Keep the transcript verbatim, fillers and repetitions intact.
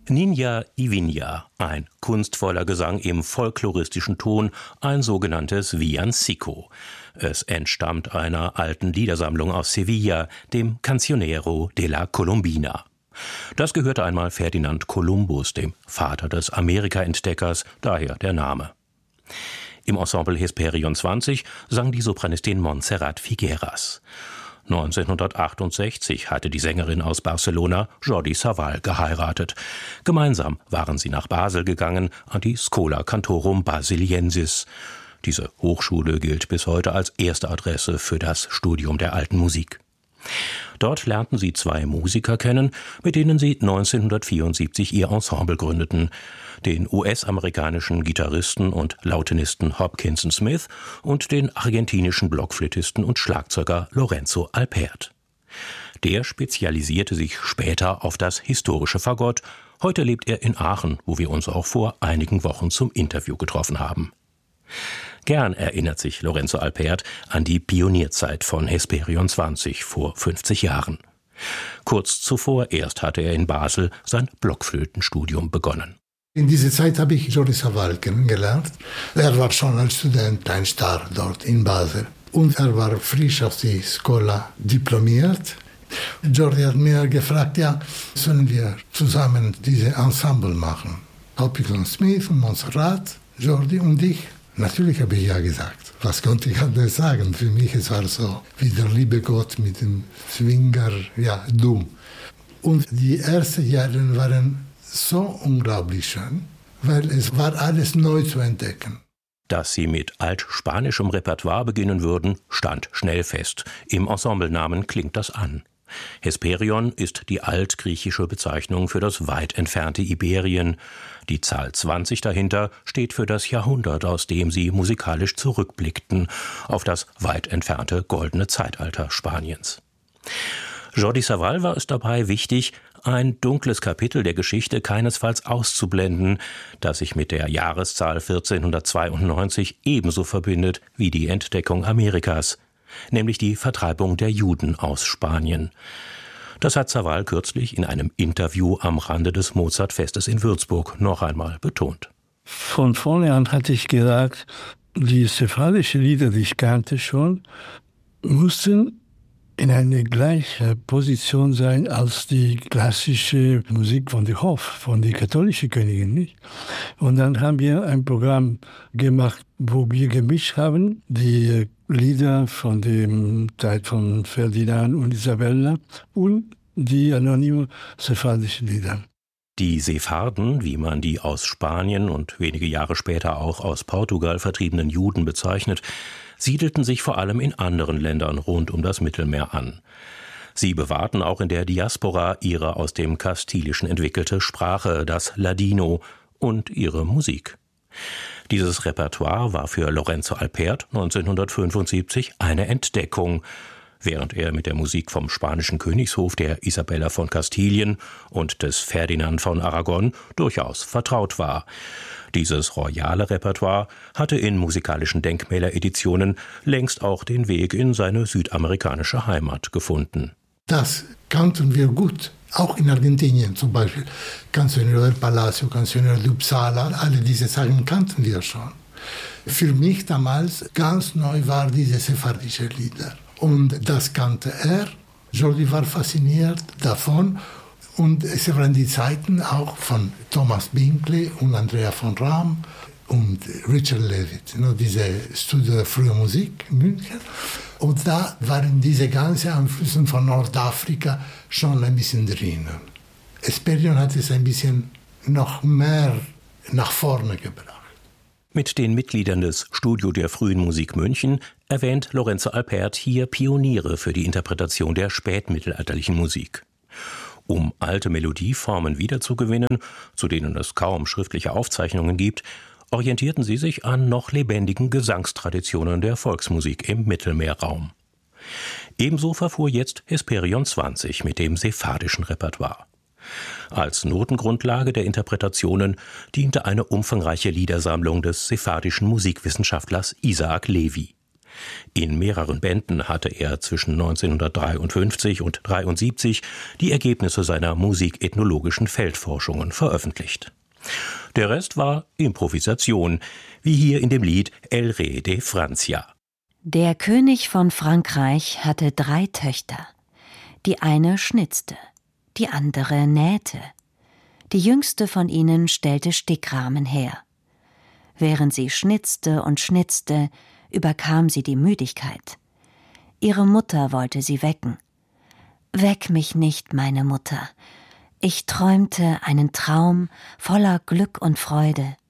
Ninja Ivinja, ein kunstvoller Gesang im folkloristischen Ton, ein sogenanntes Villancico. Es entstammt einer alten Liedersammlung aus Sevilla, dem Cancionero de la Colombina. Das gehörte einmal Ferdinand Kolumbus, dem Vater des Amerika-Entdeckers, daher der Name. Im Ensemble Hesperion zwanzig sang die Sopranistin Montserrat Figueras. neunzehnhundertachtundsechzig hatte die Sängerin aus Barcelona Jordi Savall geheiratet. Gemeinsam waren sie nach Basel gegangen, an die Schola Cantorum Basiliensis. Diese Hochschule gilt bis heute als erste Adresse für das Studium der alten Musik. Dort lernten sie zwei Musiker kennen, mit denen sie neunzehnhundertvierundsiebzig ihr Ensemble gründeten, den U S-amerikanischen Gitarristen und Lautenisten Hopkinson Smith und den argentinischen Blockflötisten und Schlagzeuger Lorenzo Alpert. Der spezialisierte sich später auf das historische Fagott. Heute lebt er in Aachen, wo wir uns auch vor einigen Wochen zum Interview getroffen haben. Gern erinnert sich Lorenzo Alpert an die Pionierzeit von Hesperion zwanzig vor fünfzig Jahren. Kurz zuvor erst hatte er in Basel sein Blockflötenstudium begonnen. In dieser Zeit habe ich Jordi Savall kennengelernt. Er war schon als Student ein Star dort in Basel. Und er war frisch auf die Schola diplomiert. Jordi hat mir gefragt, ja, sollen wir zusammen diese Ensemble machen? Hopkinson Smith und Montserrat, Jordi und ich. Natürlich habe ich ja gesagt. Was konnte ich anders sagen? Für mich es war so wie der liebe Gott mit dem Zwinger, ja, du. Und die ersten Jahre waren so unglaublich schön, weil es war alles neu zu entdecken. Dass sie mit altspanischem Repertoire beginnen würden, stand schnell fest. Im Ensemblenamen klingt das an. Hesperion ist die altgriechische Bezeichnung für das weit entfernte Iberien. Die Zahl zwanzig dahinter steht für das Jahrhundert, aus dem sie musikalisch zurückblickten, auf das weit entfernte goldene Zeitalter Spaniens. Jordi Savall war es dabei wichtig, ein dunkles Kapitel der Geschichte keinesfalls auszublenden, das sich mit der Jahreszahl vierzehnhundertzweiundneunzig ebenso verbindet wie die Entdeckung Amerikas, nämlich die Vertreibung der Juden aus Spanien. Das hat Savall kürzlich in einem Interview am Rande des Mozartfestes in Würzburg noch einmal betont. Von vorne an hatte ich gesagt, die sephardischen Lieder, die ich kannte schon, mussten in einer gleichen Position sein als die klassische Musik von der Hof, von der katholischen Königin, nicht? Und dann haben wir ein Programm gemacht, wo wir gemischt haben, die Lieder von der Zeit von Ferdinand und Isabella und die anonymen sephardischen Lieder. Die Sepharden, wie man die aus Spanien und wenige Jahre später auch aus Portugal vertriebenen Juden bezeichnet, siedelten sich vor allem in anderen Ländern rund um das Mittelmeer an. Sie bewahrten auch in der Diaspora ihre aus dem Kastilischen entwickelte Sprache, das Ladino, und ihre Musik. Dieses Repertoire war für Lorenzo Alpert neunzehnhundertfünfundsiebzig eine Entdeckung, während er mit der Musik vom spanischen Königshof der Isabella von Kastilien und des Ferdinand von Aragon durchaus vertraut war. Dieses royale Repertoire hatte in musikalischen Denkmäler-Editionen längst auch den Weg in seine südamerikanische Heimat gefunden. Das kannten wir gut, auch in Argentinien zum Beispiel. Cancionero del Palacio, Cancionero de Uppsala, alle diese Sachen kannten wir schon. Für mich damals ganz neu war diese sephardische Lieder. Und das kannte er. Jordi war fasziniert davon. Und es waren die Zeiten auch von Thomas Binkley und Andrea von Ram und Richard Levitt, you know, diese Studio der frühen Musik in München. Und da waren diese ganzen Einflüsse von Nordafrika schon ein bisschen drinnen. Hesperion hat es ein bisschen noch mehr nach vorne gebracht. Mit den Mitgliedern des Studio der frühen Musik München erwähnt Lorenzo Alpert hier Pioniere für die Interpretation der spätmittelalterlichen Musik. Um alte Melodieformen wiederzugewinnen, zu denen es kaum schriftliche Aufzeichnungen gibt, orientierten sie sich an noch lebendigen Gesangstraditionen der Volksmusik im Mittelmeerraum. Ebenso verfuhr jetzt Hesperion zwanzig mit dem sephardischen Repertoire. Als Notengrundlage der Interpretationen diente eine umfangreiche Liedersammlung des sephardischen Musikwissenschaftlers Isaac Levi. In mehreren Bänden hatte er zwischen neunzehnhundertdreiundfünfzig und neunzehnhundertdreiundsiebzig die Ergebnisse seiner musikethnologischen Feldforschungen veröffentlicht. Der Rest war Improvisation, wie hier in dem Lied El Rey de Francia. Der König von Frankreich hatte drei Töchter. Die eine schnitzte, die andere nähte. Die jüngste von ihnen stellte Stickrahmen her. Während sie schnitzte und schnitzte, überkam sie die Müdigkeit. Ihre Mutter wollte sie wecken. »Weck mich nicht, meine Mutter. Ich träumte einen Traum voller Glück und Freude.«